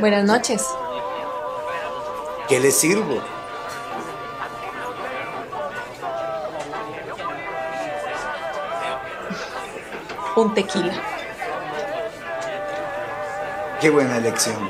Buenas noches. ¿Qué le sirvo? Un tequila. Qué buena elección.